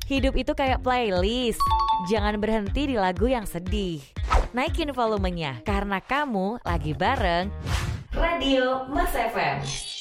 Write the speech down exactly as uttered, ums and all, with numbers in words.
Hidup itu kayak playlist. Jangan berhenti di lagu yang sedih. Naikin volumenya karena kamu lagi bareng Radio Mas F M.